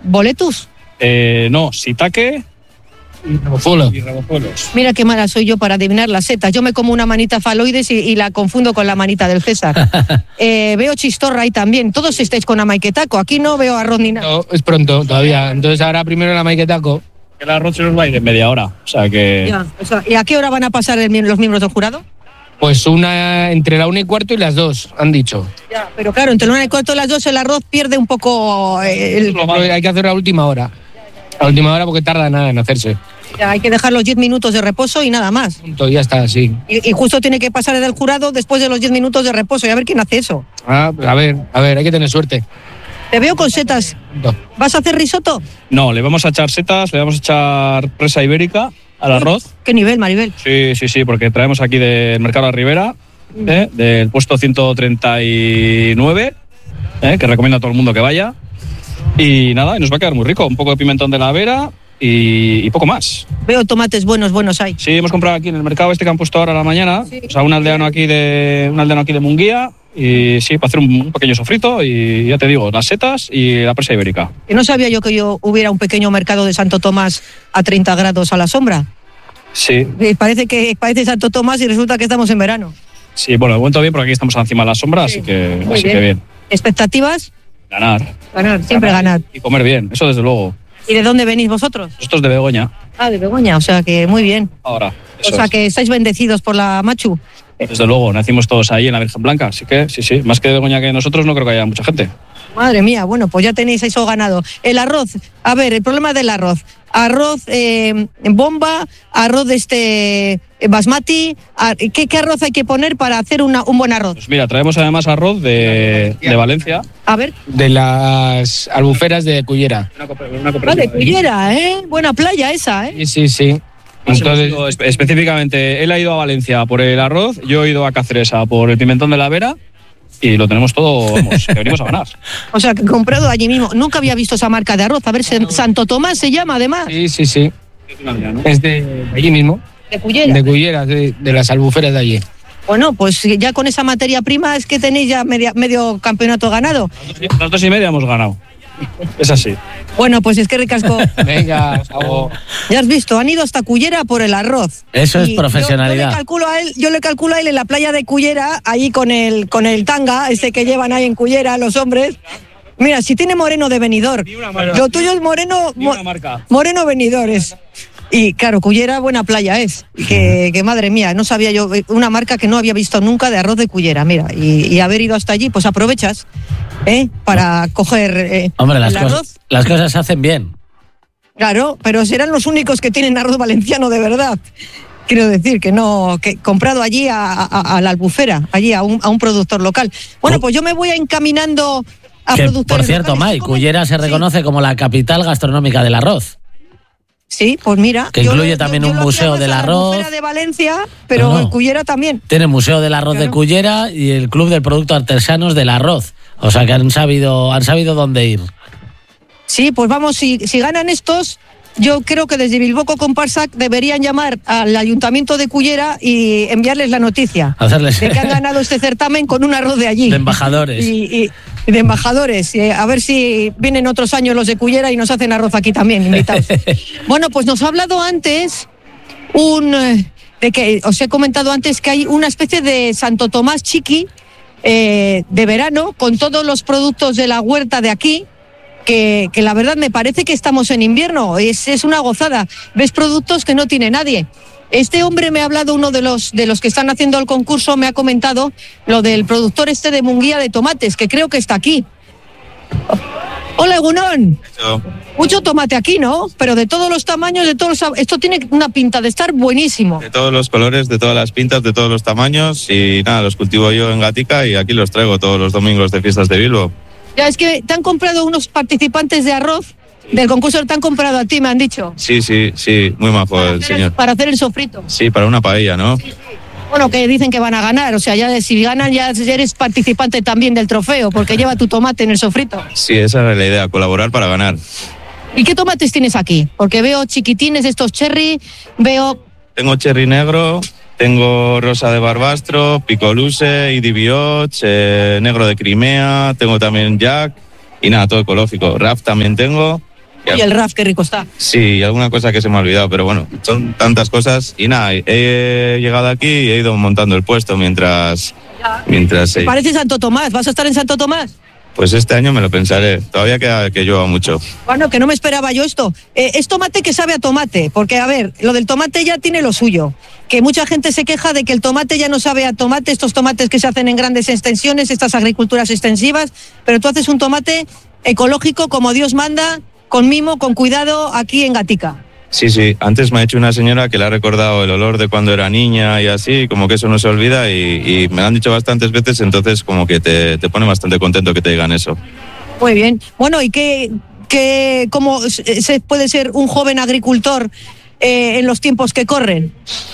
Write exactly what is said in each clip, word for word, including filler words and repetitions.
¿Boletus? Eh, no, shiitake y rebozuelos. y rebozuelos. Mira qué mala soy yo para adivinar las setas. Yo me como una manita faloides y, y la confundo con la manita del César. eh, veo chistorra ahí también. Todos estáis con amaiketako. Aquí no veo arroz ni nada. No, es pronto todavía. Entonces ahora primero el amaiketako. El arroz se nos va a ir en media hora. O sea que... Ya, o sea, ¿y a qué hora van a pasar el, los miembros del jurado? Pues una entre la una y cuarto y las dos, han dicho. Ya, pero claro, entre la una y cuarto y las dos el arroz pierde un poco... eh, el... Hay que hacer la última hora. La última hora porque tarda nada en hacerse. Ya, hay que dejar los diez minutos de reposo y nada más. Punto, ya está, sí. Y, y justo tiene que pasar el jurado después de los diez minutos de reposo. Y a ver quién hace eso. Ah, a ver, a ver, hay que tener suerte. Te veo con setas. Punto. ¿Vas a hacer risotto? No, le vamos a echar setas, le vamos a echar presa ibérica al arroz. ¿Qué nivel, Maribel? Sí, sí, sí, porque traemos aquí del Mercado de la Ribera, ¿eh? Del puesto ciento treinta y nueve, ¿eh? Que recomiendo a todo el mundo que vaya. Y nada, y nos va a quedar muy rico. Un poco de pimentón de la Vera y, y poco más. Veo tomates buenos, buenos hay. Sí, hemos comprado aquí en el mercado este que han puesto ahora a la mañana. Sí. O sea, un aldeano aquí de, un aldeano aquí de Munguía. Y sí, para hacer un, un pequeño sofrito y ya te digo, las setas y la presa ibérica. Que no sabía yo que yo hubiera un pequeño mercado de Santo Tomás a treinta grados a la sombra. Sí, Eh, Parece que parece Santo Tomás y resulta que estamos en verano. sí, bueno, de momento bien porque aquí estamos encima de la sombra, Sí, así que muy así bien. que bien. ¿Expectativas? Ganar. Ganar, siempre ganar. Y comer bien, eso desde luego. ¿Y de dónde venís vosotros? Nosotros de Begoña, Ah, de Begoña, o sea que muy bien. ahora. Eso O sea es. que estáis bendecidos por la Machu. Desde luego, nacimos todos ahí en la Virgen Blanca, así que sí, sí, más que de Begoña que nosotros no creo que haya mucha gente. Madre mía, bueno, pues ya tenéis eso ganado. El arroz, a ver, el problema del arroz. Arroz eh, bomba, arroz de este eh, basmati. a- ¿qué, ¿Qué arroz hay que poner para hacer una, un buen arroz? Pues mira, traemos además arroz de, de Valencia. A ver, De las albuferas de Cullera. Una, copa- una ah, de cooperativa. Cullera, ¿eh? Buena playa esa, ¿eh? Sí, sí, sí. Entonces, Entonces, espe- específicamente, él ha ido a Valencia por el arroz, yo he ido a Cáceres a por el pimentón de la Vera y lo tenemos todo, vamos, que venimos a ganar. O sea, que comprado allí mismo. Nunca había visto esa marca de arroz. A ver, se- Santo Tomás se llama además. sí, sí, sí. Es de allí mismo. De Cullera. De Cullera, de, de las albuferas de allí. Bueno, pues ya con esa materia prima es que tenéis ya media- medio campeonato ganado. Las dos y media hemos ganado. Es así. Bueno, pues es que ricasco. Venga, chao. Ya has visto, han ido hasta Cullera por el arroz. Eso es Y yo- profesionalidad. Yo, le calculo a él, yo le calculo a él en la playa de Cullera, ahí con el con el tanga, ese que llevan ahí en Cullera los hombres. Mira, si tiene moreno de venidor. Lo tuyo es moreno, Ni mo- una marca. moreno venidores. Y claro, Cullera buena playa es. Que, que madre mía, no sabía yo, eh, una marca que no había visto nunca de arroz de Cullera, mira. Y, y haber ido hasta allí, pues aprovechas, ¿eh? Para coger eh, Hombre, las, el cosas, arroz. las cosas se hacen bien. Claro, pero serán los únicos que tienen arroz valenciano de verdad. Quiero decir que no, que comprado allí a, a- a la albufera, allí a un, a un productor local. Bueno, pues yo me voy encaminando a Que, productores por cierto, locales. May, ¿Cómo? Cullera se Sí. reconoce como la capital gastronómica del arroz. Sí, pues mira. Que yo incluye lo- también yo un lo hacía museo más del a la arroz. albufera de Valencia, pero No, no. en Cullera también. Tiene Museo del Arroz de Claro. Cullera y el Club del Producto Artesanos del Arroz. O sea que han sabido, han sabido dónde ir. Sí, pues vamos, si, si ganan estos, yo creo que desde Bilbao Comparsac deberían llamar al Ayuntamiento de Cullera y enviarles la noticia Hacerles de que han ganado este certamen con un arroz de allí. de embajadores. Y, y- y de embajadores. Y a ver si vienen otros años los de Cullera y nos hacen arroz aquí también, invitados. Bueno, pues nos ha hablado antes un... eh, de que os he comentado antes que hay una especie de Santo Tomás Chiqui eh, de verano con todos los productos de la huerta de aquí. Que, que la verdad me parece que estamos en invierno, es, es una gozada. Ves productos que no tiene nadie. Este hombre me ha hablado, uno de los de los que están haciendo el concurso, me ha comentado lo del productor este de Munguía de tomates, que creo que está aquí. Hola, Egunon. Mucho tomate aquí, ¿no? Pero de todos los tamaños, de todos los sab- esto tiene una pinta de estar buenísimo. De todos los colores, de todas las pintas, de todos los tamaños y nada, los cultivo yo en Gatica y aquí los traigo todos los domingos de fiestas de Bilbo. Ya es que te han comprado unos participantes de arroz del concurso, te han comprado a ti, me han dicho. Sí, sí, sí, muy majo el hacer el- señor. para hacer el sofrito. Sí, para una paella, ¿no? Bueno, que dicen que van a ganar, o sea, ya de- si ganan ya eres participante también del trofeo, porque lleva tu tomate en el sofrito. Sí, esa era la idea, colaborar para ganar. ¿Y qué tomates tienes aquí? Porque veo chiquitines, estos cherry, veo... Tengo cherry negro, tengo rosa de barbastro, picoluse, idibioch, eh, negro de Crimea, tengo también jack y nada, todo ecológico. Raf también tengo Y el R A F, qué rico está. Sí, alguna cosa que se me ha olvidado, pero bueno, son tantas cosas. Y nada, he llegado aquí y he ido montando el puesto mientras... mientras eh, Parece Santo Tomás, ¿vas a estar en Santo Tomás? Pues este año me lo pensaré, todavía queda que llueva mucho. Bueno, que no me esperaba yo esto. Eh, es tomate que sabe a tomate, porque a ver, lo del tomate ya tiene lo suyo. Que mucha gente se queja de que el tomate ya no sabe a tomate, estos tomates que se hacen en grandes extensiones, estas agriculturas extensivas, pero tú haces un tomate ecológico como Dios manda, con mimo, con cuidado, aquí en Gatica. Sí, sí, antes me ha hecho una señora que le ha recordado el olor de cuando era niña y así, como que eso no se olvida y, y me lo han dicho bastantes veces, entonces como que te, te pone bastante contento que te digan eso. Muy bien. Bueno, ¿y qué, qué, cómo se puede ser un joven agricultor eh, en los tiempos que corren?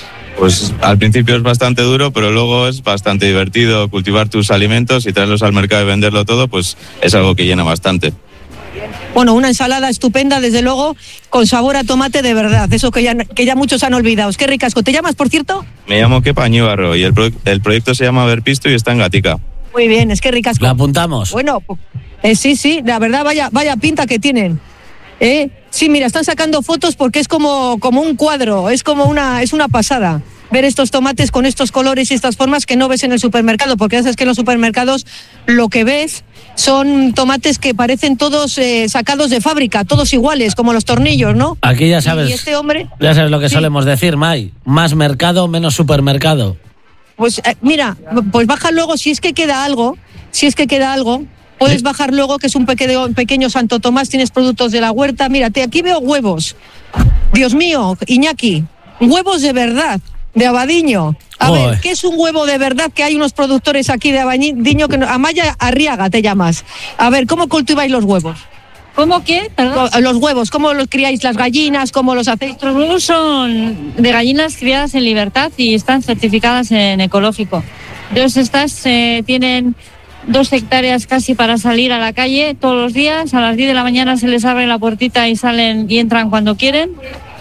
Pues al principio es bastante duro, pero luego es bastante divertido cultivar tus alimentos y traerlos al mercado y venderlo todo, pues es algo que llena bastante. Bueno, una ensalada estupenda, desde luego, con sabor a tomate de verdad, eso que ya, que ya muchos han olvidado. Es que ricasco. ¿Te llamas, por cierto? Me llamo Kepa Ñíbarro y el, pro, el proyecto se llama Verpisto y está en Gatica. Muy bien, es que ricasco. ¿La apuntamos? Bueno, eh, sí, sí, la verdad, vaya, vaya pinta que tienen. ¿Eh? Sí, mira, están sacando fotos porque es como, como un cuadro, es como una, es una pasada ver estos tomates con estos colores y estas formas que no ves en el supermercado, porque ya sabes que en los supermercados lo que ves son tomates que parecen todos eh, sacados de fábrica, todos iguales, como los tornillos, ¿no? Aquí ya sabes, y este hombre, ya sabes lo que sí. solemos decir, May, más mercado, menos supermercado. Pues eh, mira, pues baja luego, si es que queda algo, si es que queda algo, puedes ¿Sí? bajar luego, que es un pequeño, pequeño Santo Tomás, tienes productos de la huerta, mírate, aquí veo huevos. Dios mío, Iñaki, huevos de verdad. De Abadiño. A Joder. ver, ¿qué es un huevo de verdad? Que hay unos productores aquí de Abadiño que no, Amaya Arriaga te llamas. A ver, ¿cómo cultiváis los huevos? ¿Cómo qué? Perdón. Los huevos, ¿cómo los criáis las gallinas? ¿Cómo los hacéis? Nuestros huevos son de gallinas criadas en libertad y están certificadas en ecológico. Entonces estas eh, tienen dos hectáreas casi para salir a la calle todos los días. A las diez de la mañana se les abre la puertita y salen y entran cuando quieren.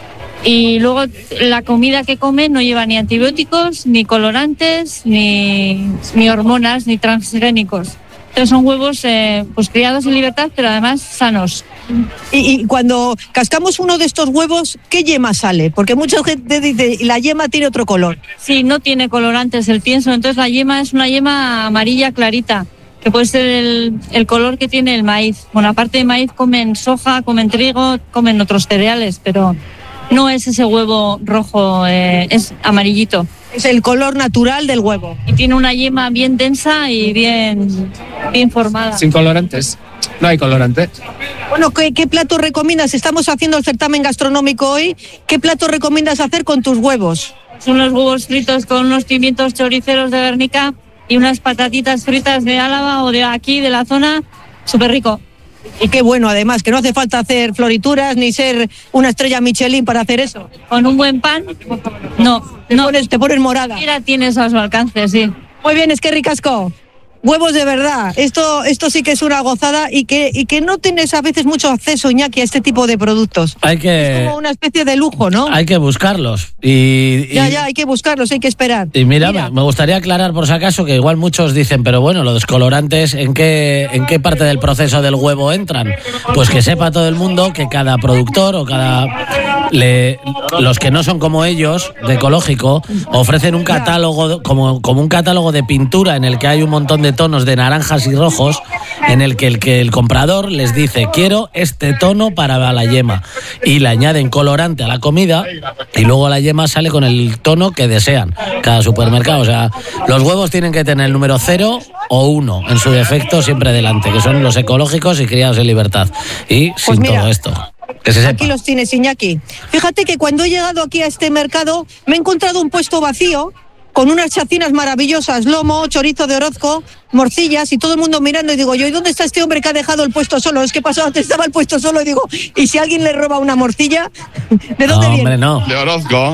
Y luego la comida que comen no lleva ni antibióticos, ni colorantes, ni, ni hormonas, ni transgénicos. Entonces son huevos eh, pues criados en libertad, pero además sanos. Y, y cuando cascamos uno de estos huevos, ¿qué yema sale? Porque mucha gente dice, la yema tiene otro color. Sí, no tiene colorantes el pienso, entonces la yema es una yema amarilla clarita, que puede ser el, el color que tiene el maíz. Bueno, aparte de maíz comen soja, comen trigo, comen otros cereales, pero no es ese huevo rojo, eh, es amarillito. Es el color natural del huevo. Y tiene una yema bien densa y bien, bien formada. Sin colorantes. No hay colorante. Bueno, ¿qué, ¿qué plato recomiendas? Estamos haciendo el certamen gastronómico hoy. ¿Qué plato recomiendas hacer con tus huevos? Son unos huevos fritos con unos pimientos choriceros de Guernica y unas patatitas fritas de Álava o de aquí, de la zona. Súper rico. Y qué bueno, además, que no hace falta hacer florituras ni ser una estrella Michelin para hacer eso. Con un buen pan, no, Te, no. pones, te pones morada. Mira, tienes a su alcance, sí. Muy bien, es que ricasco. Huevos de verdad. Esto, esto sí que es una gozada y que, y que no tienes a veces mucho acceso, Iñaki, a este tipo de productos. Hay que, Es como una especie de lujo, ¿no? hay que buscarlos. Y, y, Ya, ya, hay que buscarlos, hay que esperar. y mira, Me, me gustaría aclarar por si acaso que igual muchos dicen, pero bueno, los colorantes, ¿en qué, ¿en qué parte del proceso del huevo entran? Pues que sepa todo el mundo que cada productor o cada... Le, los que no son como ellos, de ecológico, ofrecen un catálogo, como, como un catálogo de pintura en el que hay un montón de tonos de naranjas y rojos, en el que el, que el comprador les dice, quiero este tono para la yema, y le añaden colorante a la comida y luego la yema sale con el tono que desean cada supermercado. O sea, los huevos tienen que tener el número cero o uno, en su defecto siempre delante, que son los ecológicos y criados en libertad, y Pues sin mira, todo esto. Que se sepa. Aquí los tienes, Iñaki. Fíjate que cuando he llegado aquí a este mercado me he encontrado un puesto vacío con unas chacinas maravillosas, lomo, chorizo de Orozco, morcillas y todo el mundo mirando y digo yo, ¿y dónde está este hombre que ha dejado el puesto solo? Es que pasó antes, estaba el puesto solo y digo, ¿y si alguien le roba una morcilla? ¿De dónde No, viene? hombre, no. De Orozco.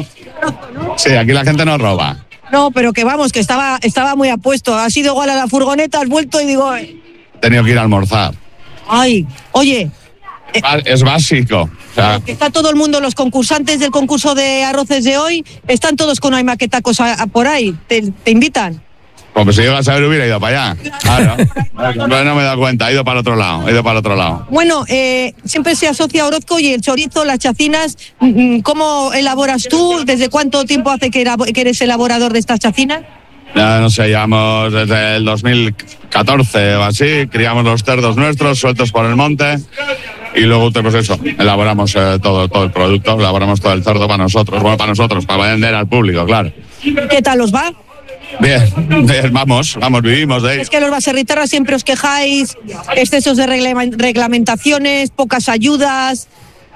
Sí, aquí la gente no roba. No, pero que vamos, que estaba, estaba muy apuesto. Has ido igual a la furgoneta, has vuelto y digo, He tenido que ir a almorzar. ay, oye, Va- Es básico. O sea, que está todo el mundo, los concursantes del concurso de arroces de hoy, están todos con hay maquetacos a- a por ahí, te, te invitan. Pues si llego a saber hubiera ido para allá. Claro. Pero no me he dado cuenta, he ido para el otro lado, he ido para el otro lado. Bueno, eh, siempre se asocia a Orozco y el chorizo, las chacinas. ¿Cómo elaboras tú? ¿Desde cuánto tiempo hace que, que eres elaborador de estas chacinas? Ya no sé, llevamos desde el dos mil catorce o así, criamos los cerdos nuestros sueltos por el monte y luego pues eso, elaboramos eh, todo, todo el producto, elaboramos todo el cerdo para nosotros, bueno, para nosotros, para vender al público, claro. ¿Qué tal os va? Bien, bien, vamos, vamos, vivimos de ahí. Es que los baserritarras siempre os quejáis, excesos de regla- reglamentaciones, pocas ayudas.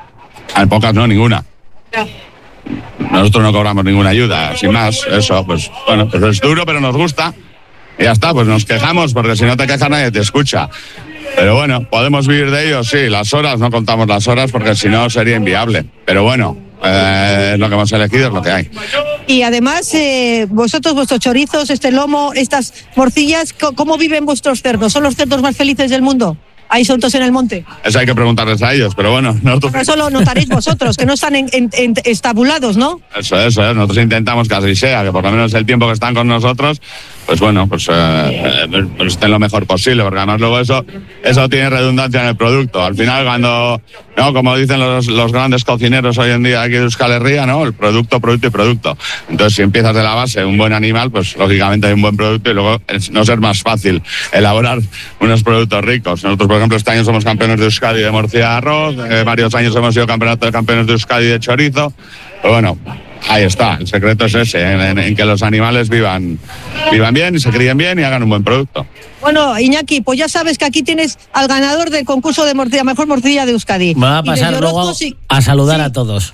Hay pocas, no, ninguna. Ya. Nosotros no cobramos ninguna ayuda, sin más, eso, pues bueno, pues es duro, pero nos gusta. Y ya está, pues nos quejamos, porque si no te quejas nadie te escucha. Pero bueno, podemos vivir de ello, sí, las horas, no contamos las horas, porque si no sería inviable. Pero bueno, eh, lo que hemos elegido es lo que hay. Y además, eh, vosotros, vuestros chorizos, este lomo, estas morcillas, ¿cómo viven vuestros cerdos? ¿Son los cerdos más felices del mundo? Ahí sueltos en el monte. Eso hay que preguntarles a ellos, pero bueno, nosotros... Pero eso lo notaréis vosotros, que no están en, en, en estabulados, ¿no? Eso, eso, ¿eh? Nosotros intentamos que así sea, que por lo menos el tiempo que están con nosotros, pues bueno, pues, eh, pues estén lo mejor posible, porque además luego eso, eso tiene redundancia en el producto. Al final, cuando, no, como dicen los, los grandes cocineros hoy en día aquí de Euskal Herria, ¿no? El producto, producto y producto. Entonces, si empiezas de la base, un buen animal, pues lógicamente hay un buen producto y luego no es más fácil elaborar unos productos ricos. Nosotros, por ejemplo, este año somos campeones de Euskadi de morcilla de arroz, eh, varios años hemos sido campeonato de campeones de Euskadi de chorizo. Pues bueno, ahí está, el secreto es ese, en, en, en que los animales vivan, vivan bien y se críen bien y hagan un buen producto. Bueno, Iñaki, pues ya sabes que aquí tienes al ganador del concurso de morcilla, mejor morcilla de Euskadi. Me va a pasar luego sí, a saludar sí. a todos.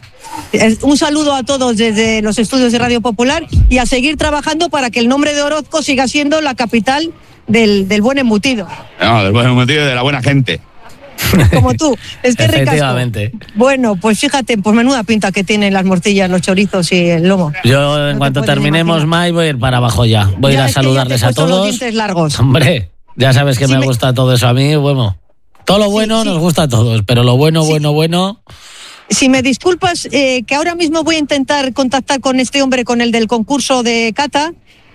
Un saludo a todos desde los estudios de Radio Popular y a seguir trabajando para que el nombre de Orozco siga siendo la capital del, del buen embutido. No, del buen embutido y de la buena gente. Como tú, es que efectivamente. Ricasco. Bueno, pues fíjate, pues menuda pinta que tienen las morcillas, los chorizos y el lomo. Yo en no cuanto terminemos, Mai, voy a ir para abajo ya. Voy ya a ir a saludarles a todos. Los dientes largos. Hombre, ya sabes que sí me, me gusta todo eso a mí, bueno. Todo lo bueno sí, sí. nos gusta a todos, pero lo bueno, sí. bueno, bueno... Si me disculpas, eh, que ahora mismo voy a intentar contactar con este hombre, con el del concurso de cata,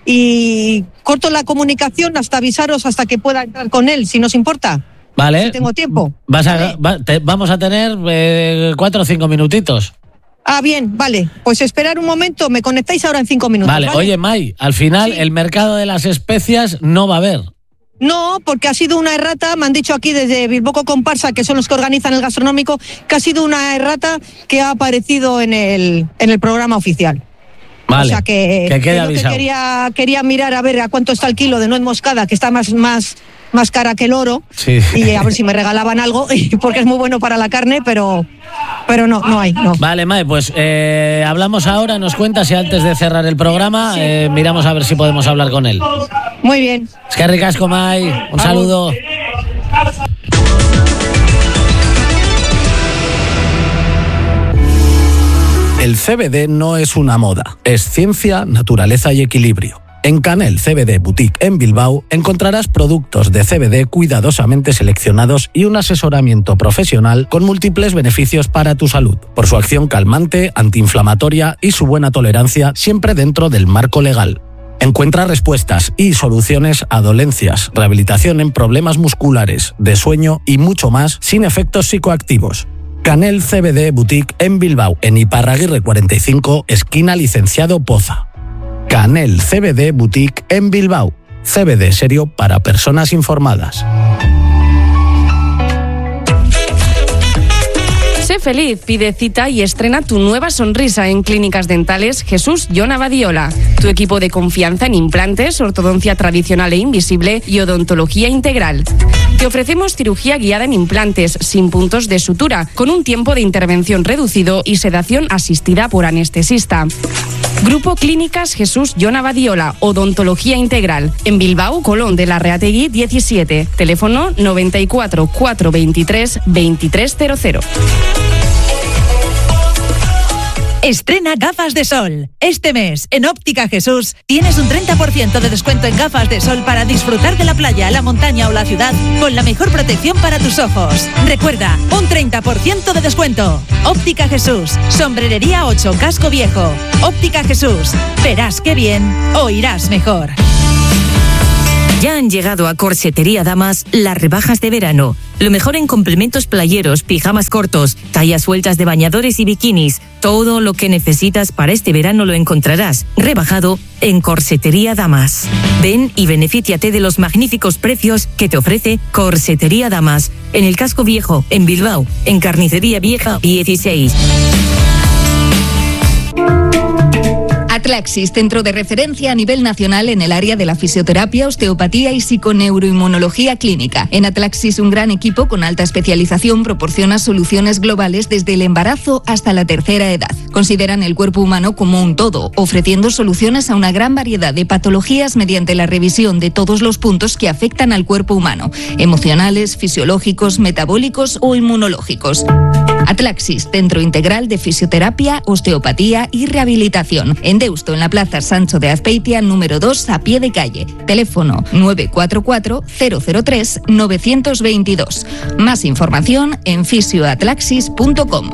y corto la comunicación hasta avisaros hasta que pueda entrar con él, si nos importa. Vale. Si tengo tiempo. Vas a, va, te, vamos a tener eh, cuatro o cinco minutitos. Ah, bien, vale. Pues esperar un momento, me conectáis ahora en cinco minutos. Vale, ¿vale? Oye, Mai, al final sí. el mercado de las especias no va a haber. No, porque ha sido una errata, me han dicho aquí desde Bilboco Comparsa, que son los que organizan el gastronómico, que ha sido una errata que ha aparecido en el, en el programa oficial. Vale, o sea que, que quede que, que quería, quería mirar a ver a cuánto está el kilo de nuez moscada, que está más, más, más cara que el oro, sí. y a ver si me regalaban algo, porque es muy bueno para la carne, pero, pero no, no hay. No. Vale, Mae, pues eh, hablamos ahora, nos cuentas y antes de cerrar el programa, sí. eh, miramos a ver si podemos hablar con él. Muy bien. Es que ricasco, Mae, un Vamos. saludo. El C B D no es una moda, es ciencia, naturaleza y equilibrio. En Canel C B D Boutique en Bilbao encontrarás productos de C B D cuidadosamente seleccionados y un asesoramiento profesional con múltiples beneficios para tu salud, por su acción calmante, antiinflamatoria y su buena tolerancia siempre dentro del marco legal. Encuentra respuestas y soluciones a dolencias, rehabilitación en problemas musculares, de sueño y mucho más sin efectos psicoactivos. Canel C B D Boutique en Bilbao, en Iparraguirre cuarenta y cinco, esquina Licenciado Poza. Canel C B D Boutique en Bilbao. C B D serio para personas informadas. Sé feliz, pide cita y estrena tu nueva sonrisa en Clínicas Dentales Jesús Jon Abadiola. Tu equipo de confianza en implantes, ortodoncia tradicional e invisible y odontología integral. Te ofrecemos cirugía guiada en implantes, sin puntos de sutura, con un tiempo de intervención reducido y sedación asistida por anestesista. Grupo Clínicas Jesús Jon Abadiola, odontología integral. En Bilbao, Colón de la Reategui diecisiete. Teléfono noventa y cuatro, cuatrocientos veintitrés, veintitrés cero cero. Estrena gafas de sol. Este mes, en Óptica Jesús, tienes un treinta por ciento de descuento en gafas de sol para disfrutar de la playa, la montaña o la ciudad con la mejor protección para tus ojos. Recuerda, un treinta por ciento de descuento. Óptica Jesús, Sombrerería ocho, Casco Viejo. Óptica Jesús, verás qué bien, oirás mejor. Ya han llegado a Corsetería Damas las rebajas de verano. Lo mejor en complementos playeros, pijamas cortos, tallas sueltas de bañadores y bikinis. Todo lo que necesitas para este verano lo encontrarás rebajado en Corsetería Damas. Ven y benefíciate de los magníficos precios que te ofrece Corsetería Damas. En el Casco Viejo, en Bilbao, en Carnicería Vieja dieciséis. Atlaxis, centro de referencia a nivel nacional en el área de la fisioterapia, osteopatía y psiconeuroinmunología clínica. En Atlaxis, un gran equipo con alta especialización proporciona soluciones globales desde el embarazo hasta la tercera edad. Consideran el cuerpo humano como un todo, ofreciendo soluciones a una gran variedad de patologías mediante la revisión de todos los puntos que afectan al cuerpo humano: emocionales, fisiológicos, metabólicos o inmunológicos. Atlaxis, centro integral de fisioterapia, osteopatía y rehabilitación. En Deusto, en la Plaza Sancho de Azpeitia, número dos, a pie de calle. Teléfono nueve cuatro cuatro, cero cero tres, nueve dos dos. Más información en fisioatlaxis punto com.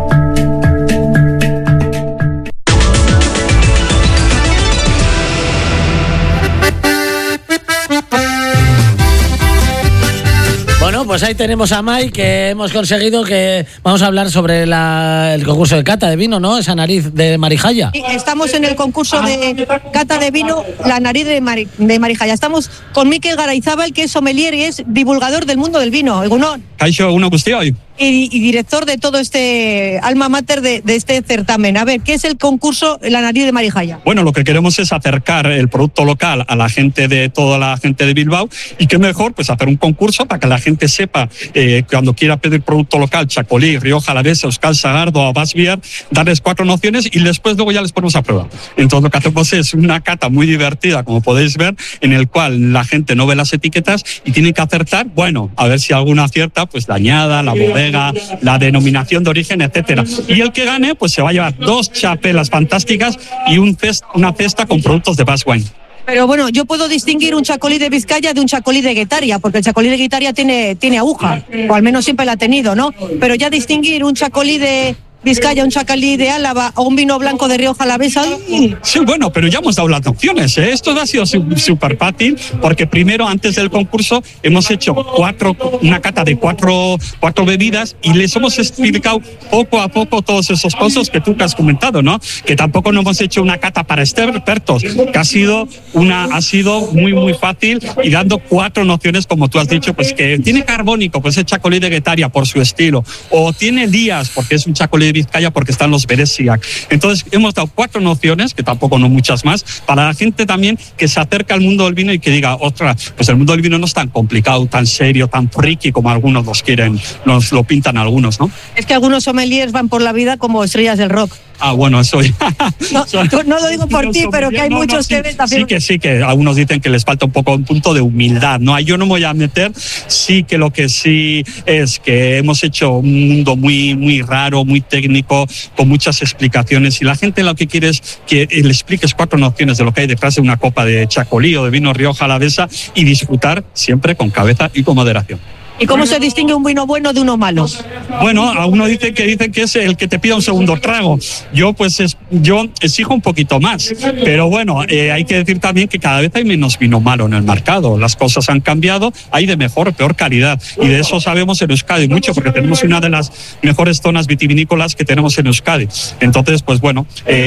Bueno, pues ahí tenemos a Mai, que hemos conseguido que vamos a hablar sobre la, el concurso de cata de vino, ¿no? Esa nariz de Marijaya. Sí, estamos en el concurso de cata de vino, la nariz de, Mari, de Marijaya. Estamos con Mikel Garayzábal, que es sommelier y es divulgador del mundo del vino. Egunon. Kaixo, uno guztioi hoy. Y, y director de todo este alma mater de, de este certamen. A ver, ¿qué es el concurso La Nariz de Marijaya? Bueno, lo que queremos es acercar el producto local a la gente de toda la gente de Bilbao, y qué mejor pues hacer un concurso para que la gente sepa eh, cuando quiera pedir producto local, Chacolí, Rioja Alavesa, Euskal Sagardo o Basbiar, darles cuatro nociones y después luego ya les ponemos a prueba. Entonces lo que hacemos es una cata muy divertida, como podéis ver, en el cual la gente no ve las etiquetas y tiene que acertar, bueno, a ver si alguna acierta, pues la añada, la bodega, la denominación de origen, etcétera. Y el que gane, pues se va a llevar dos chapelas fantásticas y un cest, una cesta con productos de Basque Wine. Pero bueno, yo puedo distinguir un chacolí de Vizcaya de un chacolí de Guetaria, porque el chacolí de Guetaria tiene, tiene aguja, o al menos siempre la ha tenido, ¿no? Pero ya distinguir un chacolí de Vizcaya, un chacolí de Álava o un vino blanco de Rioja Alavesa. Sí, bueno, pero ya hemos dado las opciones, ¿eh? Esto ha sido súper fácil, porque primero, antes del concurso, hemos hecho cuatro, una cata de cuatro, cuatro bebidas y les hemos explicado poco a poco todos esos cosas que tú que has comentado, ¿no? Que tampoco no hemos hecho una cata para expertos, que ha sido, una, ha sido muy, muy fácil, y dando cuatro nociones, como tú has dicho, pues que tiene carbónico, pues es chacolí de Guetaria por su estilo, o tiene Díaz, porque es un chacolí de Vizcaya porque están los Beresiak. Entonces hemos dado cuatro nociones, que tampoco no muchas más, para la gente también que se acerca al mundo del vino y que diga, ostras, pues el mundo del vino no es tan complicado, tan serio, tan friki como algunos los quieren, nos lo pintan algunos, ¿no? Es que algunos sommeliers van por la vida como estrellas del rock. Ah, bueno, eso ya. No, no lo digo por ti, pero que hay no, muchos no, sí, que ven también. Sí, que sí, que algunos dicen que les falta un poco un punto de humildad, ¿no? Yo no me voy a meter, sí que lo que sí es que hemos hecho un mundo muy, muy raro, muy técnico, con muchas explicaciones, y la gente lo que quiere es que le expliques cuatro nociones de lo que hay detrás de una copa de chacolí o de vino Rioja Alavesa, y disfrutar siempre con cabeza y con moderación. ¿Y cómo se distingue un vino bueno de uno malo? Bueno, a uno dice que dicen que es el que te pida un segundo trago. Yo pues es, yo exijo un poquito más, pero bueno, eh, hay que decir también que cada vez hay menos vino malo en el mercado. Las cosas han cambiado, hay de mejor, peor calidad, y de eso sabemos en Euskadi mucho, porque tenemos una de las mejores zonas vitivinícolas que tenemos en Euskadi. Entonces, pues bueno,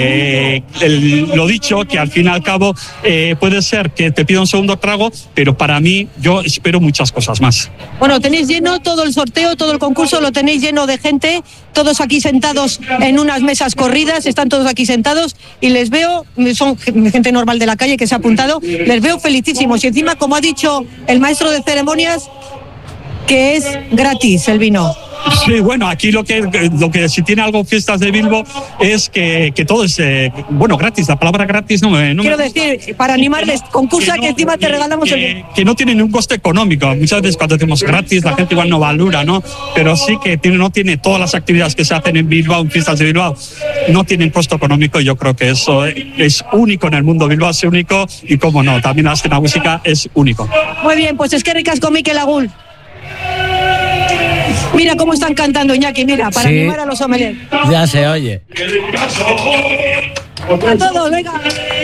eh, el, lo dicho, que al fin y al cabo eh, puede ser que te pida un segundo trago, pero para mí yo espero muchas cosas más. Bueno, tenéis lleno todo el sorteo, todo el concurso, lo tenéis lleno de gente, todos aquí sentados en unas mesas corridas, están todos aquí sentados y les veo, son gente normal de la calle que se ha apuntado, les veo felicísimos, y encima, como ha dicho el maestro de ceremonias, que es gratis el vino. Sí, bueno, aquí lo que, lo que si tiene algo Fiestas de Bilbo es que, que todo es, eh, bueno, gratis. La palabra gratis no me... No Quiero me... decir, para animarles, concursa que, no, que encima te regalamos que, el... Que no tiene ningún coste económico. Muchas veces cuando decimos gratis la gente igual no valora, ¿no? Pero sí que tiene, no tiene todas las actividades que se hacen en Bilbao, en Fiestas de Bilbao, no tienen costo económico, y yo creo que eso es único en el mundo. Bilbao es único, y cómo no, también la escena música es único. Muy bien, pues es que ricasco Mikel Agul. Mira cómo están cantando, Iñaki, mira, para sí, animar a los sommeliers. Ya se oye. A todos, venga.